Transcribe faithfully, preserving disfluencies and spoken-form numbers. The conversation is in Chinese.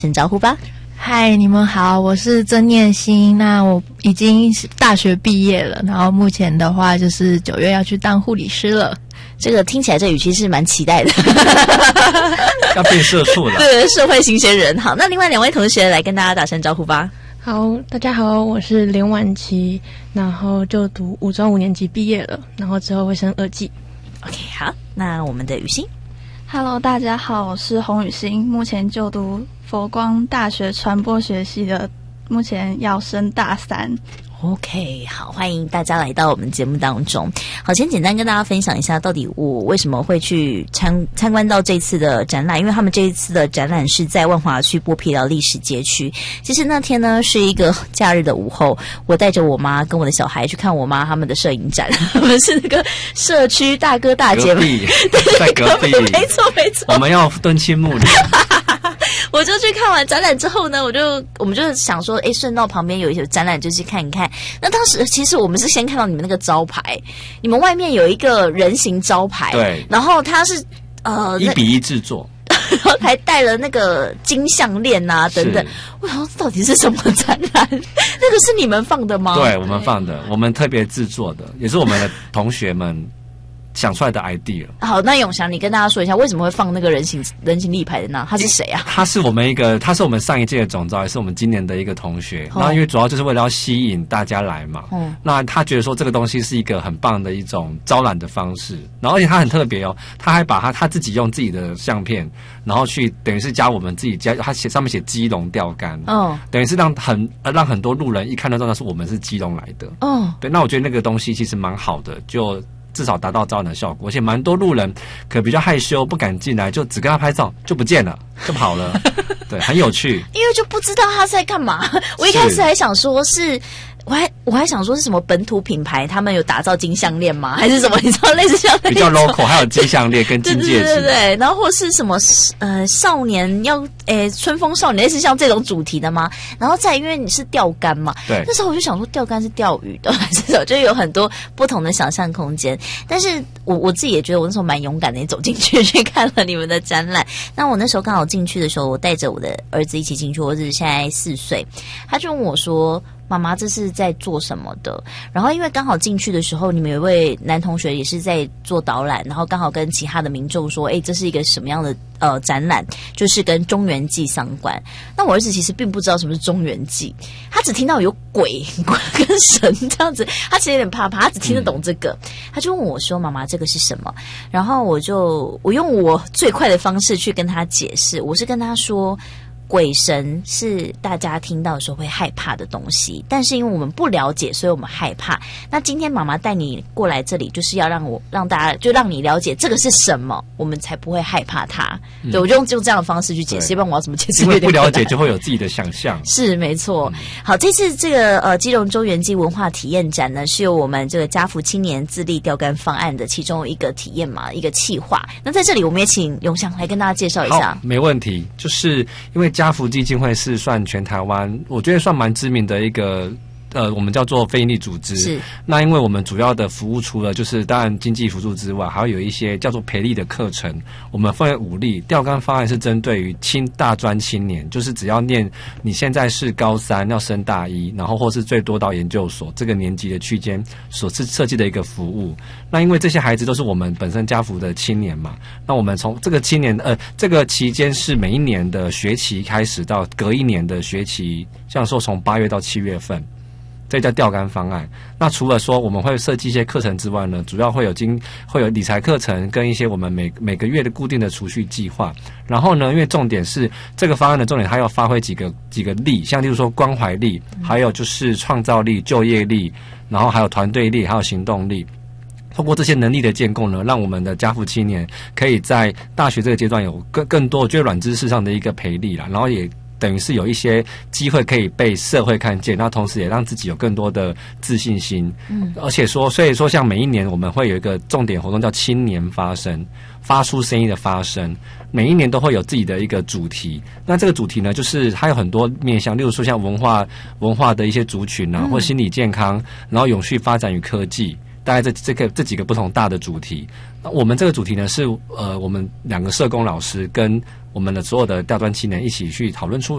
先招呼吧。 嗨，你们好，我是曾念心。那我已经大学毕业了，然后目前的话就是九月要去当护理师了。 这个听起来这语气是蛮期待的， 要变社畜了。 对，社会新鲜人。好，那另外两位同学来跟大家打声招呼吧。 好，大家好，我是连婉琪，然后就读五专五年级毕业了，然后之后会升二技。 OK， 好，那我们的雨欣。 Hello， 大家好，我是洪雨欣，目前就读佛光大学传播学系的，目前要升大三。 OK， 好，欢迎大家来到我们节目当中。好，先简单跟大家分享一下，到底我为什么会去参参观到这次的展览，因为他们这一次的展览是在万华区剥皮寮历史街区。其实那天呢是一个假日的午后，我带着我妈跟我的小孩去看我妈他们的摄影展，他们是那个社区大哥大姐们， 在隔壁， 没错没错， 我们要敦亲睦邻。 我就去看完展览之后呢，我就我们就想说，哎，顺道旁边有一些展览，就去看一看。那当时其实我们是先看到你们那个招牌，你们外面有一个人形招牌， 对， 然后它是呃一比一制作， 然后还带了那个金项链啊等等。我想说到底是什么展览？那个是你们放的吗？ 对，我们放的，我们特别制作的，也是我们的同学们想出来的 idea。 好，那永祥，你跟大家说一下为什么会放那个人形人形立牌的呢？他是谁啊？ 他是我们一个，他是我们上一届的总召，也是我们今年的一个同学。 哦、 那因为主要就是为了要吸引大家来嘛。 嗯。 那他觉得说这个东西是一个很棒的一种招揽的方式，然后而且他很特别哦，他还把他他自己用自己的相片，然后去等于是加我们自己加，他写上面写基隆钓竿。 哦。等于是让很呃让很多路人一看到知道是我们是基隆来的。 哦。 对，那我觉得那个东西其实蛮好的，就。至少达到招揽的效果，而且蛮多路人可比较害羞，不敢进来，就只跟他拍照就不见了，就跑了。对，很有趣。 因为就不知道他在干嘛。我一开始还想说是，我还我还想说是什么本土品牌，他们有打造金项链吗？还是什么？你知道类似像比较 local， 还有金项链跟金戒指， 对对对对。然后或是什么呃少年要诶春风少年，类似像这种主题的吗？然后再因为你是钓竿嘛， 对， 那时候我就想说钓竿是钓鱼的，还是什么？就有很多不同的想象空间。但是我我自己也觉得我那时候蛮勇敢的，走进去去看了你们的展览。那我那时候刚好进去的时候，我带着我的儿子一起进去，我儿子现在四岁，他就问我说。妈妈这是在做什么的？然后因为刚好进去的时候，你们有一位男同学也是在做导览，然后刚好跟其他的民众说，哎，这是一个什么样的呃展览，就是跟中元祭相关。那我儿子其实并不知道什么是中元祭，他只听到有鬼跟神这样子，他其实有点怕怕，他只听得懂这个，嗯、他就问我说：“妈妈，这个是什么？”然后我就我用我最快的方式去跟他解释，我是跟他说。鬼神是大家听到的时候会害怕的东西，但是因为我们不了解，所以我们害怕。那今天妈妈带你过来这里，就是要让我让大家就让你了解这个是什么，我们才不会害怕它。嗯、对，我就用用这样的方式去解释，不然我要怎么解释？ 因为不了解就会有自己的想象。 是没错。嗯、好，这次这个呃基隆中元祭文化体验展呢，是由我们这个家福青年自立钓竿方案的其中一个体验嘛，一个企划。那在这里，我们也请永祥来跟大家介绍一下。 好，没问题，就是因为家福基金会是算全台湾，我觉得算蛮知名的一个呃，我们叫做非营利组织。 是。 那因为我们主要的服务除了就是当然经济辅助之外，还有一些叫做培力的课程。我们分为五例，钓竿方案是针对于青大专青年，就是只要念你现在是高三要升大一，然后或是最多到研究所这个年级的区间所设计的一个服务。那因为这些孩子都是我们本身家福的青年嘛，那我们从这个青年呃这个期间是每一年的学期开始到隔一年的学期，像说从八月到七月份。这叫钓竿方案。那除了说我们会设计一些课程之外呢，主要会有经会有理财课程跟一些我们每每个月的固定的储蓄计划。然后呢，因为重点是这个方案的重点，它要发挥几个几个力，像例如说关怀力，还有就是创造力、就业力，然后还有团队力，还有行动力。通过这些能力的建构呢，让我们的家福青年可以在大学这个阶段有更更多，我觉得软知识上的一个培力啦，然后也。等于是有一些机会可以被社会看见，那同时也让自己有更多的自信心。嗯，而且说，所以说像每一年我们会有一个重点活动叫青年发声，发出声音的发声，每一年都会有自己的一个主题。那这个主题呢，就是它有很多面向，例如说像文化文化的一些族群啊，或心理健康，然后永续发展与科技。大概这这个这几个不同大的主题，我们这个主题呢是呃我们两个社工老师跟我们的所有的大专青年一起去讨论出来。